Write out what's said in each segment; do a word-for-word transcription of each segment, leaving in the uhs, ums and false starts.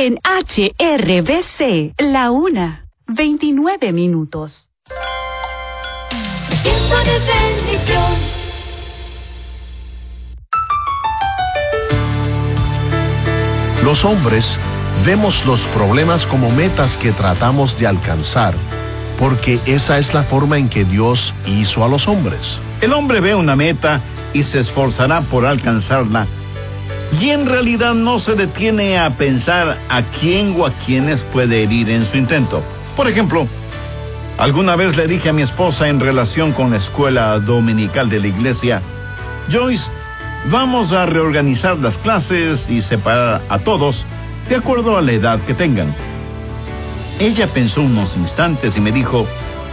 En H R B C, la una, veintinueve minutos. Tiempo de bendición. Los hombres vemos los problemas como metas que tratamos de alcanzar, porque esa es la forma en que Dios hizo a los hombres. El hombre ve una meta y se esforzará por alcanzarla, y en realidad no se detiene a pensar a quién o a quiénes puede herir en su intento. Por ejemplo, alguna vez le dije a mi esposa en relación con la escuela dominical de la iglesia: Joyce, vamos a reorganizar las clases y separar a todos de acuerdo a la edad que tengan. Ella pensó unos instantes y me dijo: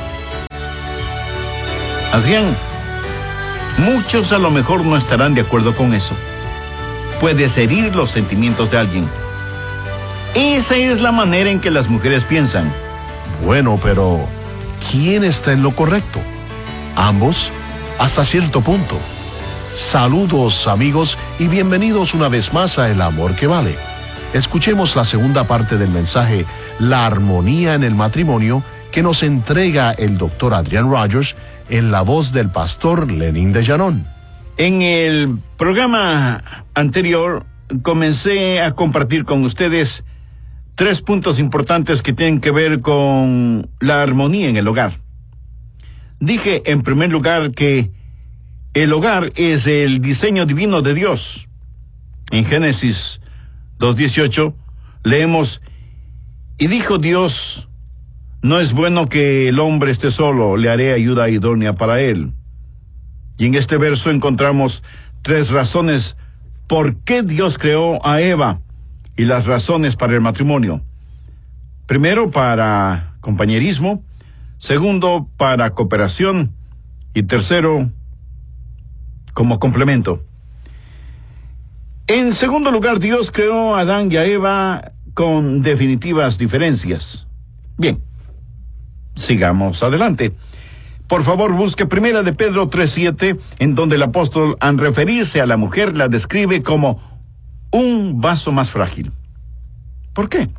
Adrián, muchos a lo mejor no estarán de acuerdo con eso. Puedes herir los sentimientos de alguien. Esa es la manera en que las mujeres piensan. Bueno, pero ¿quién está en lo correcto? Ambos, hasta cierto punto. Saludos, amigos, y bienvenidos una vez más a El Amor que Vale. Escuchemos la segunda parte del mensaje, La armonía en el matrimonio, que nos entrega el doctor Adrián Rogers en la voz del pastor Lenín de Llanón. En el programa anterior comencé a compartir con ustedes tres puntos importantes que tienen que ver con la armonía en el hogar. Dije en primer lugar que el hogar es el diseño divino de Dios. En Génesis dos dieciocho leemos: y dijo Dios, no es bueno que el hombre esté solo, le haré ayuda idónea para él. Y en este verso encontramos tres razones por qué Dios creó a Eva y las razones para el matrimonio. Primero, para compañerismo. Segundo, para cooperación. Y tercero, como complemento. En segundo lugar, Dios creó a Adán y a Eva con definitivas diferencias. Bien, sigamos adelante. Por favor, busque Primera de Pedro tres siete, en donde el apóstol, al referirse a la mujer, la describe como un vaso más frágil. ¿Por qué?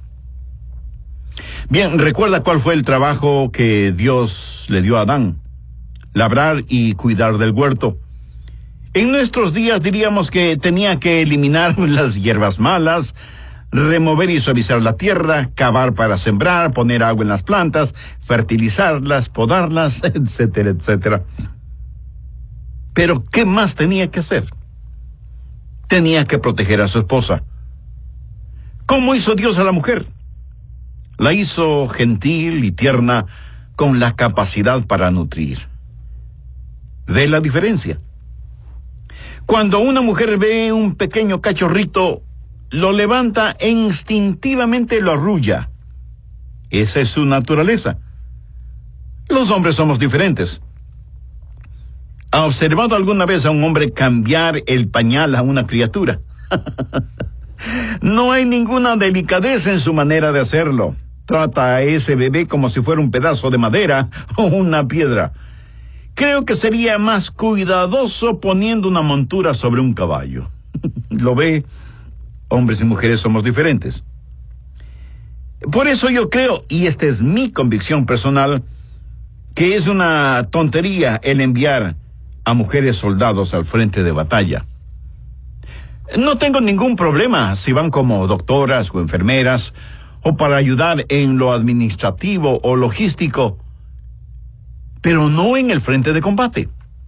Bien, recuerda cuál fue el trabajo que Dios le dio a Adán: labrar y cuidar del huerto. En nuestros días diríamos que tenía que eliminar las hierbas malas, remover y suavizar la tierra, cavar para sembrar, poner agua en las plantas, fertilizarlas, podarlas, etcétera, etcétera. Pero, ¿qué más tenía que hacer? Tenía que proteger a su esposa. ¿Cómo hizo Dios a la mujer? La hizo gentil y tierna, con la capacidad para nutrir. ¿Ve la diferencia? Cuando una mujer ve un pequeño cachorrito, lo levanta e instintivamente lo arrulla. Esa es su naturaleza. Los hombres somos diferentes. ¿Ha observado alguna vez a un hombre cambiar el pañal a una criatura? No hay ninguna delicadeza en su manera de hacerlo. Trata a ese bebé como si fuera un pedazo de madera o una piedra. Creo que sería más cuidadoso poniendo una montura sobre un caballo. ¿Lo ve? Hombres y mujeres somos diferentes. Por eso yo creo, y esta es mi convicción personal, que es una tontería el enviar a mujeres soldados al frente de batalla. No tengo ningún problema si van como doctoras o enfermeras, o para ayudar en lo administrativo o logístico, pero no en el frente de combate.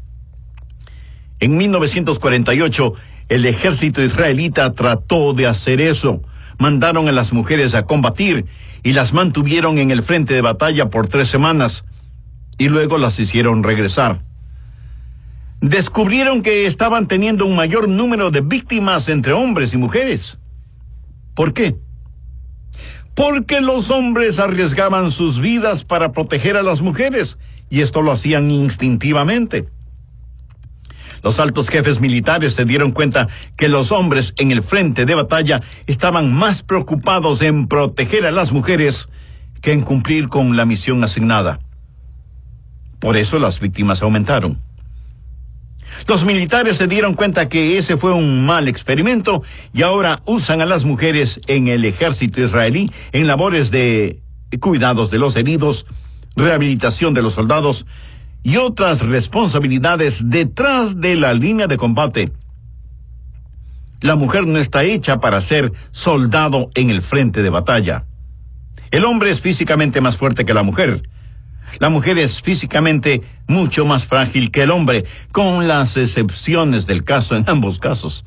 En mil novecientos cuarenta y ocho, el ejército israelita trató de hacer eso. Mandaron a las mujeres a combatir y las mantuvieron en el frente de batalla por tres semanas, y luego las hicieron regresar. Descubrieron que estaban teniendo un mayor número de víctimas entre hombres y mujeres. ¿Por qué? Porque los hombres arriesgaban sus vidas para proteger a las mujeres, y esto lo hacían instintivamente. Los altos jefes militares se dieron cuenta que los hombres en el frente de batalla estaban más preocupados en proteger a las mujeres que en cumplir con la misión asignada. Por eso las víctimas aumentaron. Los militares se dieron cuenta que ese fue un mal experimento y ahora usan a las mujeres en el ejército israelí en labores de cuidados de los heridos, rehabilitación de los soldados y otras responsabilidades detrás de la línea de combate. La mujer no está hecha para ser soldado en el frente de batalla. El hombre es físicamente más fuerte que la mujer. La mujer es físicamente mucho más frágil que el hombre, con las excepciones del caso en ambos casos.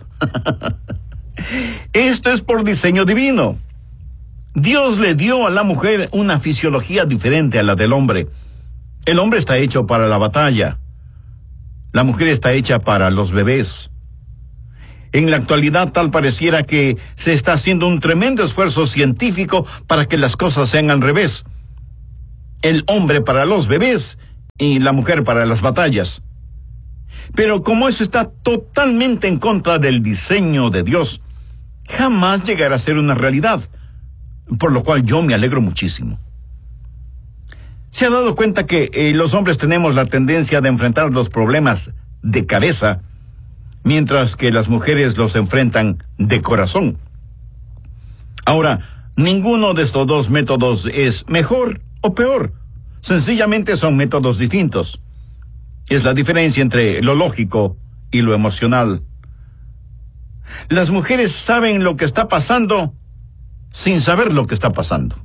Esto es por diseño divino. Dios le dio a la mujer una fisiología diferente a la del hombre. El hombre está hecho para la batalla. La mujer está hecha para los bebés. En la actualidad tal pareciera que se está haciendo un tremendo esfuerzo científico para que las cosas sean al revés. El hombre para los bebés y la mujer para las batallas. Pero como eso está totalmente en contra del diseño de Dios, jamás llegará a ser una realidad, por lo cual yo me alegro muchísimo. ¿Se ha dado cuenta que eh, los hombres tenemos la tendencia de enfrentar los problemas de cabeza, mientras que las mujeres los enfrentan de corazón? Ahora, ninguno de estos dos métodos es mejor o peor. Sencillamente son métodos distintos. Es la diferencia entre lo lógico y lo emocional. Las mujeres saben lo que está pasando sin saber lo que está pasando.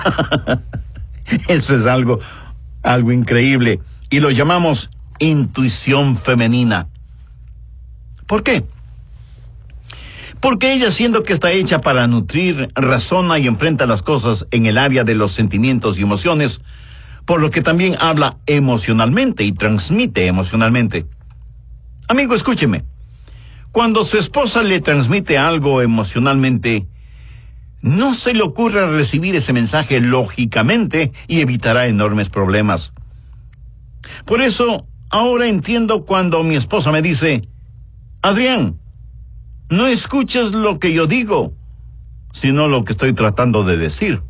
Eso es algo, algo increíble. Y lo llamamos intuición femenina. ¿Por qué? Porque ella, siendo que está hecha para nutrir, razona y enfrenta las cosas en el área de los sentimientos y emociones, por lo que también habla emocionalmente y transmite emocionalmente. Amigo, escúcheme. Cuando su esposa le transmite algo emocionalmente, no se le ocurra recibir ese mensaje lógicamente y evitará enormes problemas. Por eso, ahora entiendo cuando mi esposa me dice: Adrián, no escuches lo que yo digo, sino lo que estoy tratando de decir.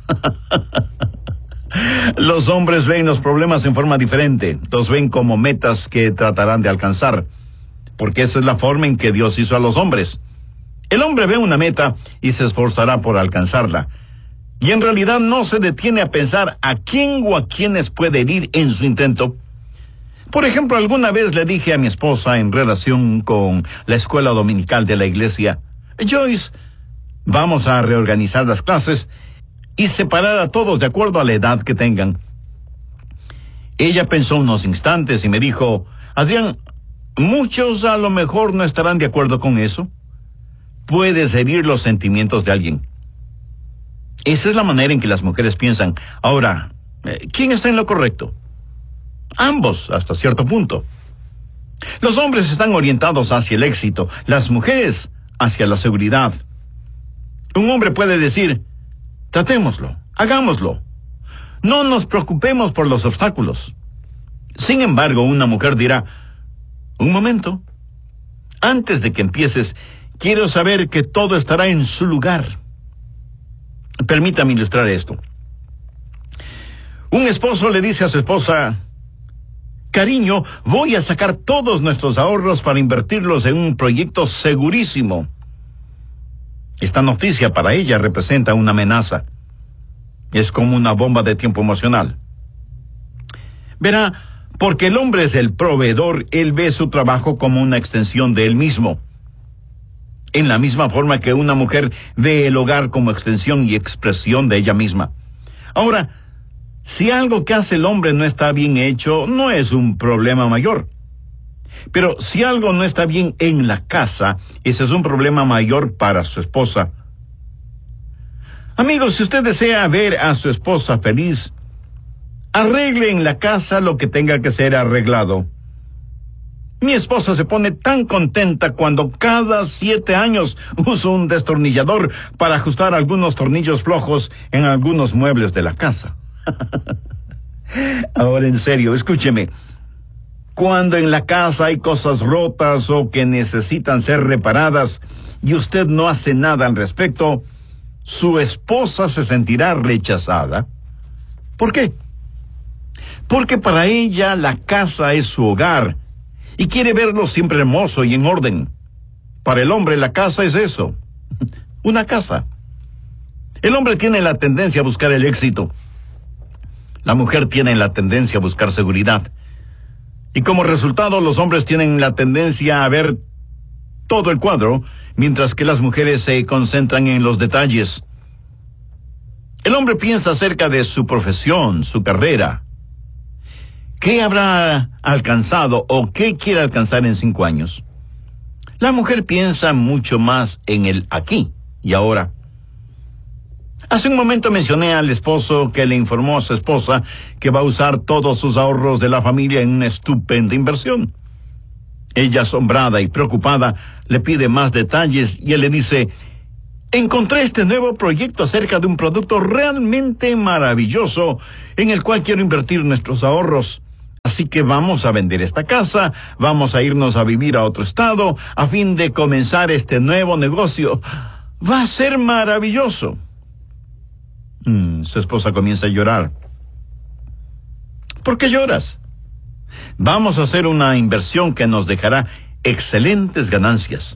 Los hombres ven los problemas en forma diferente, los ven como metas que tratarán de alcanzar, porque esa es la forma en que Dios hizo a los hombres. El hombre ve una meta y se esforzará por alcanzarla, y en realidad no se detiene a pensar a quién o a quiénes puede herir en su intento. Por ejemplo, alguna vez le dije a mi esposa en relación con la escuela dominical de la iglesia: Joyce, vamos a reorganizar las clases y separar a todos de acuerdo a la edad que tengan. Ella pensó unos instantes y me dijo: Adrián, muchos a lo mejor no estarán de acuerdo con eso. Puedes herir los sentimientos de alguien. Esa es la manera en que las mujeres piensan. Ahora, ¿quién está en lo correcto? Ambos, hasta cierto punto. Los hombres están orientados hacia el éxito, las mujeres hacia la seguridad. Un hombre puede decir: tratémoslo, hagámoslo. No nos preocupemos por los obstáculos. Sin embargo, una mujer dirá: un momento, antes de que empieces, quiero saber que todo estará en su lugar. Permítame ilustrar esto. Un esposo le dice a su esposa: cariño, voy a sacar todos nuestros ahorros para invertirlos en un proyecto segurísimo. Esta noticia para ella representa una amenaza. Es como una bomba de tiempo emocional. Verá, porque el hombre es el proveedor, él ve su trabajo como una extensión de él mismo. En la misma forma que una mujer ve el hogar como extensión y expresión de ella misma. Ahora, si algo que hace el hombre no está bien hecho, no es un problema mayor. Pero si algo no está bien en la casa, ese es un problema mayor para su esposa. Amigos, si usted desea ver a su esposa feliz, arregle en la casa lo que tenga que ser arreglado. Mi esposa se pone tan contenta cuando cada siete años uso un destornillador para ajustar algunos tornillos flojos en algunos muebles de la casa. Ahora, en serio, escúcheme. Cuando en la casa hay cosas rotas o que necesitan ser reparadas y usted no hace nada al respecto, su esposa se sentirá rechazada. ¿Por qué? Porque para ella la casa es su hogar y quiere verlo siempre hermoso y en orden. Para el hombre la casa es eso, una casa. El hombre tiene la tendencia a buscar el éxito. La mujer tiene la tendencia a buscar seguridad. Y como resultado, los hombres tienen la tendencia a ver todo el cuadro, mientras que las mujeres se concentran en los detalles. El hombre piensa acerca de su profesión, su carrera. ¿Qué habrá alcanzado o qué quiere alcanzar en cinco años? La mujer piensa mucho más en el aquí y ahora. Hace un momento mencioné al esposo que le informó a su esposa que va a usar todos sus ahorros de la familia en una estupenda inversión. Ella, asombrada y preocupada, le pide más detalles y él le dice: encontré este nuevo proyecto acerca de un producto realmente maravilloso en el cual quiero invertir nuestros ahorros. Así que vamos a vender esta casa, vamos a irnos a vivir a otro estado a fin de comenzar este nuevo negocio. Va a ser maravilloso. Mm, su esposa comienza a llorar. ¿Por qué lloras? Vamos a hacer una inversión que nos dejará excelentes ganancias.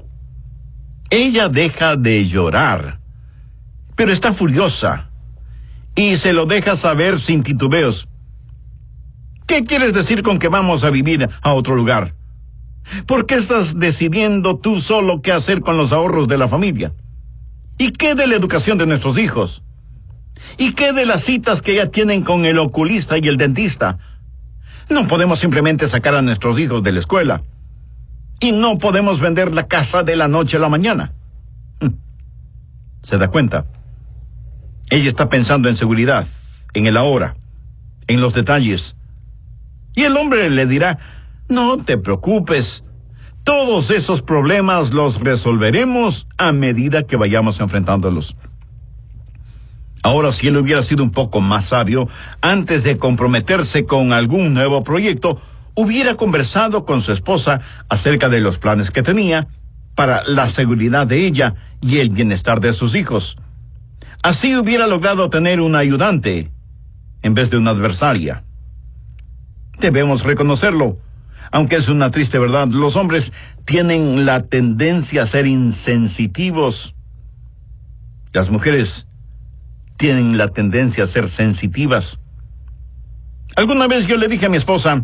Ella deja de llorar, pero está furiosa y se lo deja saber sin titubeos. ¿Qué quieres decir con que vamos a vivir a otro lugar? ¿Por qué estás decidiendo tú solo qué hacer con los ahorros de la familia? ¿Y qué de la educación de nuestros hijos? ¿Y qué de las citas que ya tienen con el oculista y el dentista? No podemos simplemente sacar a nuestros hijos de la escuela. Y no podemos vender la casa de la noche a la mañana. ¿Se da cuenta? Ella está pensando en seguridad, en el ahora, en los detalles. Y el hombre le dirá: no te preocupes, todos esos problemas los resolveremos a medida que vayamos enfrentándolos. Ahora, si él hubiera sido un poco más sabio, antes de comprometerse con algún nuevo proyecto, hubiera conversado con su esposa acerca de los planes que tenía para la seguridad de ella y el bienestar de sus hijos. Así hubiera logrado tener una ayudante en vez de una adversaria. Debemos reconocerlo. Aunque es una triste verdad, los hombres tienen la tendencia a ser insensitivos. Las mujeres tienen la tendencia a ser sensitivas. Alguna vez yo le dije a mi esposa: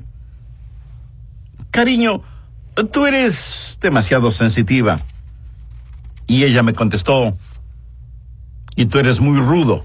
cariño, tú eres demasiado sensitiva. Y ella me contestó: y tú eres muy rudo.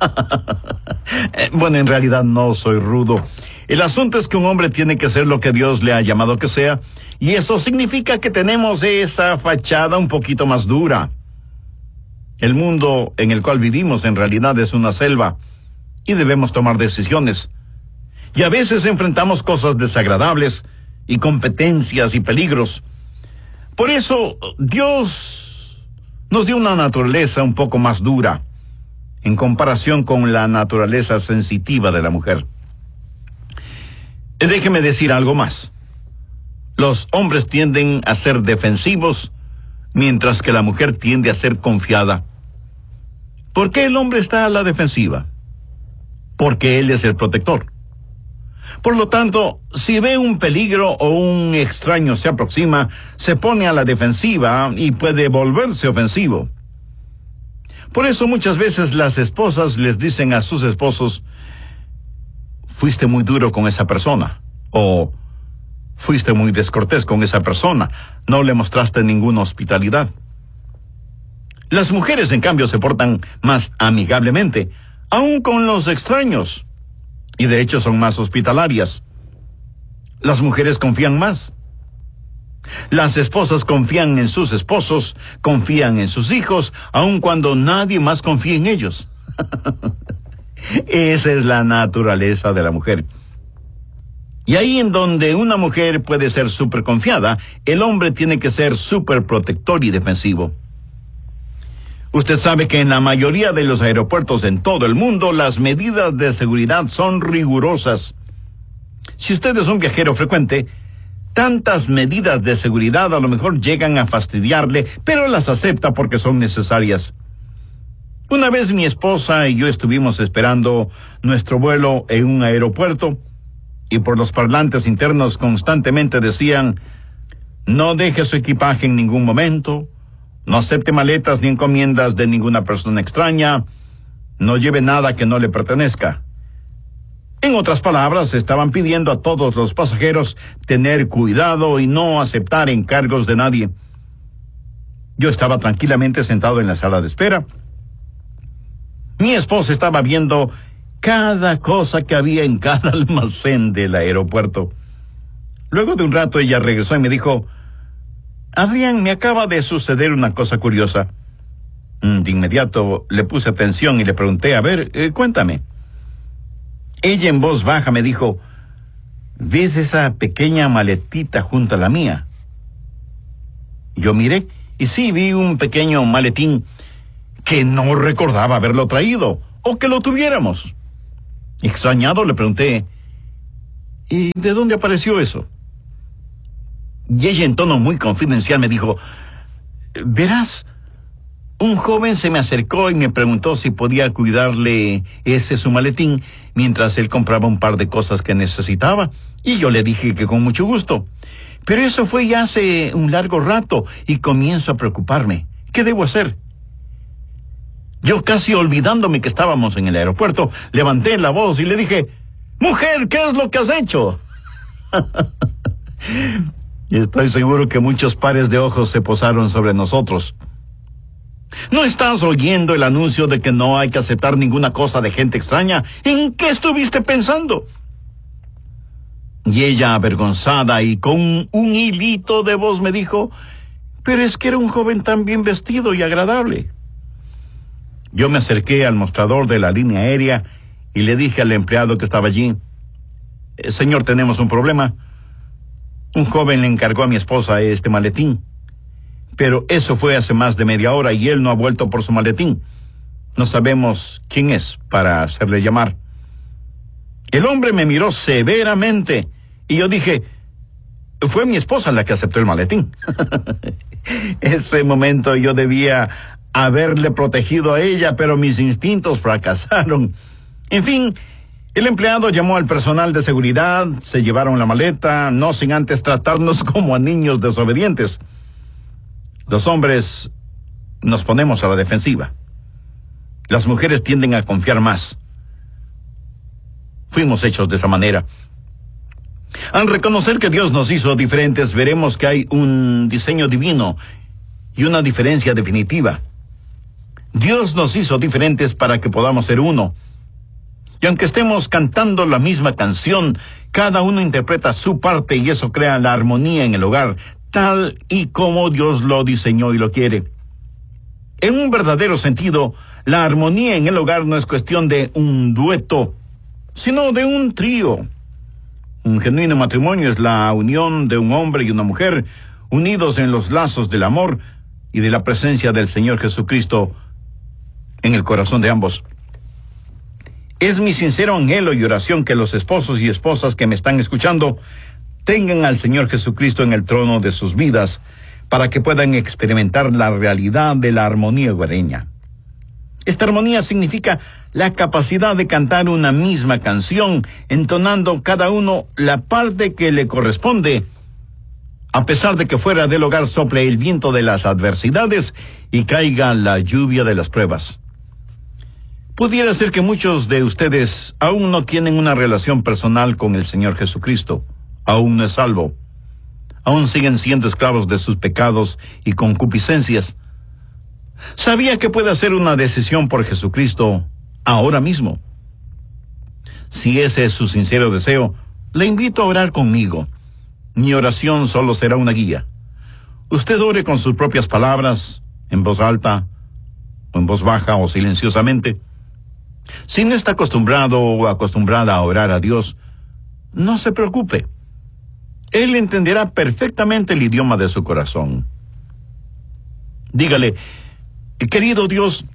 Bueno, en realidad no soy rudo. El asunto es que un hombre tiene que ser lo que Dios le ha llamado que sea, y eso significa que tenemos esa fachada un poquito más dura. El mundo en el cual vivimos en realidad es una selva, y debemos tomar decisiones. Y a veces enfrentamos cosas desagradables, y competencias y peligros. Por eso, Dios nos dio una naturaleza un poco más dura, en comparación con la naturaleza sensitiva de la mujer. Déjeme decir algo más. Los hombres tienden a ser defensivos, mientras que la mujer tiende a ser confiada. ¿Por qué el hombre está a la defensiva? Porque él es el protector. Por lo tanto, si ve un peligro o un extraño se aproxima, se pone a la defensiva y puede volverse ofensivo. Por eso muchas veces las esposas les dicen a sus esposos: fuiste muy duro con esa persona, o fuiste muy descortés con esa persona, no le mostraste ninguna hospitalidad. Las mujeres, en cambio, se portan más amigablemente, aun con los extraños, y de hecho son más hospitalarias. Las mujeres confían más. Las esposas confían en sus esposos, confían en sus hijos, aun cuando nadie más confía en ellos. Esa es la naturaleza de la mujer. Y ahí en donde una mujer puede ser súper confiada, el hombre tiene que ser súper protector y defensivo. Usted sabe que en la mayoría de los aeropuertos en todo el mundo, las medidas de seguridad son rigurosas. Si usted es un viajero frecuente, tantas medidas de seguridad a lo mejor llegan a fastidiarle, pero las acepta porque son necesarias. Una vez mi esposa y yo estuvimos esperando nuestro vuelo en un aeropuerto y por los parlantes internos constantemente decían: no deje su equipaje en ningún momento, no acepte maletas ni encomiendas de ninguna persona extraña, no lleve nada que no le pertenezca. En otras palabras, estaban pidiendo a todos los pasajeros tener cuidado y no aceptar encargos de nadie. Yo estaba tranquilamente sentado en la sala de espera. Mi esposa estaba viendo cada cosa que había en cada almacén del aeropuerto. Luego de un rato ella regresó y me dijo: Adrián, me acaba de suceder una cosa curiosa. De inmediato le puse atención y le pregunté: a ver, eh, cuéntame. Ella en voz baja me dijo: ¿ves esa pequeña maletita junto a la mía? Yo miré y sí vi un pequeño maletín que no recordaba haberlo traído o que lo tuviéramos. Extrañado le pregunté: ¿y de dónde apareció eso? Y ella en tono muy confidencial me dijo: verás, un joven se me acercó y me preguntó si podía cuidarle ese su maletín mientras él compraba un par de cosas que necesitaba, y yo le dije que con mucho gusto. Pero eso fue ya hace un largo rato y comienzo a preocuparme. ¿Qué debo hacer? Yo, casi olvidándome que estábamos en el aeropuerto, levanté la voz y le dije: mujer, ¿qué es lo que has hecho? Y estoy seguro que muchos pares de ojos se posaron sobre nosotros. ¿No estás oyendo el anuncio de que no hay que aceptar ninguna cosa de gente extraña? ¿En qué estuviste pensando? Y ella, avergonzada y con un, un hilito de voz, me dijo: pero es que era un joven tan bien vestido y agradable. Yo me acerqué al mostrador de la línea aérea y le dije al empleado que estaba allí: señor, tenemos un problema. Un joven le encargó a mi esposa este maletín, pero eso fue hace más de media hora y él no ha vuelto por su maletín. No sabemos quién es para hacerle llamar. El hombre me miró severamente y yo dije: fue mi esposa la que aceptó el maletín. Ese momento yo debía haberle protegido a ella, pero mis instintos fracasaron. En fin, el empleado llamó al personal de seguridad, se llevaron la maleta, no sin antes tratarnos como a niños desobedientes. Los hombres nos ponemos a la defensiva. Las mujeres tienden a confiar más. Fuimos hechos de esa manera. Al reconocer que Dios nos hizo diferentes, veremos que hay un diseño divino y una diferencia definitiva. Dios nos hizo diferentes para que podamos ser uno. Y aunque estemos cantando la misma canción, cada uno interpreta su parte y eso crea la armonía en el hogar, tal y como Dios lo diseñó y lo quiere. En un verdadero sentido, la armonía en el hogar no es cuestión de un dueto, sino de un trío. Un genuino matrimonio es la unión de un hombre y una mujer, unidos en los lazos del amor y de la presencia del Señor Jesucristo en el corazón de ambos. Es mi sincero anhelo y oración que los esposos y esposas que me están escuchando tengan al Señor Jesucristo en el trono de sus vidas para que puedan experimentar la realidad de la armonía hogareña. Esta armonía significa la capacidad de cantar una misma canción, entonando cada uno la parte que le corresponde, a pesar de que fuera del hogar sople el viento de las adversidades y caiga la lluvia de las pruebas. Pudiera ser que muchos de ustedes aún no tienen una relación personal con el Señor Jesucristo, aún no es salvo, aún siguen siendo esclavos de sus pecados y concupiscencias. ¿Sabía que puede hacer una decisión por Jesucristo ahora mismo? Si ese es su sincero deseo, le invito a orar conmigo. Mi oración solo será una guía. Usted ore con sus propias palabras, en voz alta, o en voz baja o silenciosamente. Si no está acostumbrado o acostumbrada a orar a Dios, no se preocupe. Él entenderá perfectamente el idioma de su corazón. Dígale: querido Dios,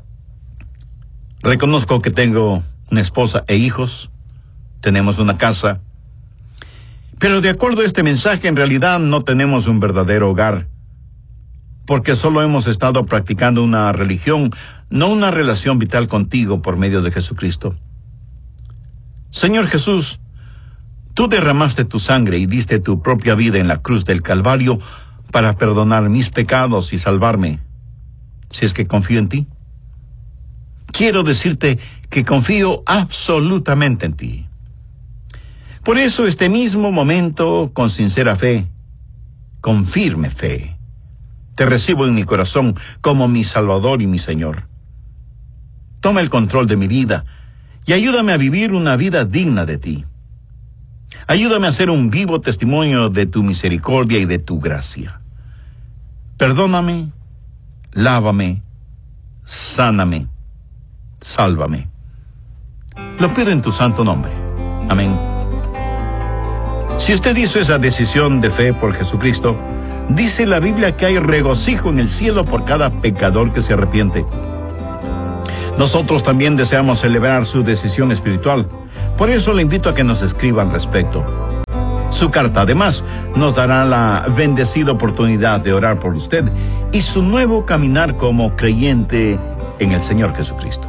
reconozco que tengo una esposa e hijos, tenemos una casa, pero de acuerdo a este mensaje, en realidad no tenemos un verdadero hogar, porque solo hemos estado practicando una religión, no una relación vital contigo por medio de Jesucristo. Señor Jesús, Tú derramaste tu sangre y diste tu propia vida en la cruz del Calvario para perdonar mis pecados y salvarme. Si es que confío en ti. Quiero decirte que confío absolutamente en ti. Por eso este mismo momento, con sincera fe, con firme fe, te recibo en mi corazón como mi Salvador y mi Señor. Toma el control de mi vida y ayúdame a vivir una vida digna de ti. Ayúdame a ser un vivo testimonio de tu misericordia y de tu gracia. Perdóname, lávame, sáname, sálvame. Lo pido en tu santo nombre. Amén. Si usted hizo esa decisión de fe por Jesucristo, dice la Biblia que hay regocijo en el cielo por cada pecador que se arrepiente. Nosotros también deseamos celebrar su decisión espiritual. Por eso le invito a que nos escriba al respecto. Su carta, además, nos dará la bendecida oportunidad de orar por usted y su nuevo caminar como creyente en el Señor Jesucristo.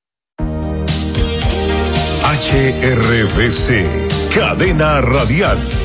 H R B C, Cadena Radial.